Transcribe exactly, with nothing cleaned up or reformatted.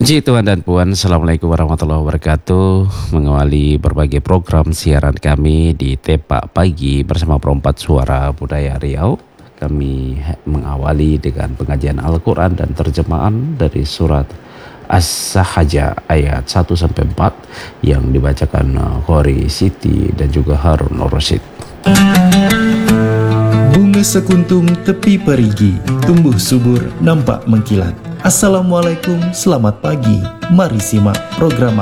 Puji Tuhan dan Puan, Assalamualaikum warahmatullahi wabarakatuh. Mengawali berbagai program siaran kami di Tepak Pagi bersama Perompat Suara Budaya Riau. Kami mengawali dengan pengajian Al-Quran dan terjemahan dari surat As-Sahaja ayat satu sampai empat yang dibacakan Khori Siti dan juga Harun Ar-Rasyid. Bunga sekuntum tepi perigi, tumbuh subur nampak mengkilat. Assalamualaikum, selamat pagi. Mari simak program